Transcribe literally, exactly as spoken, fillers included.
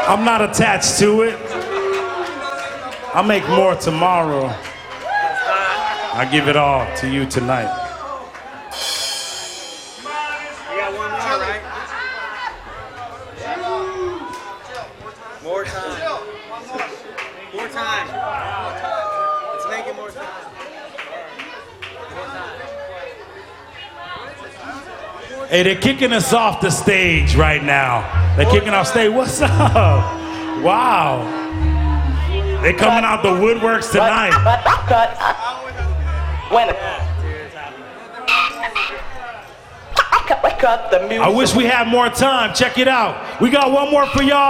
I'm not attached to it. I'll make more tomorrow. I give it all to you tonight. You got one more, right? More time. More time. Let's make it more time. More time. Hey, they're kicking us off the stage right now. They're kicking off stage. What's up? Wow. They're coming out the woodworks tonight. Cut, cut, cut. When cut, cut the music. I wish we had more time. Check it out. We got one more for y'all.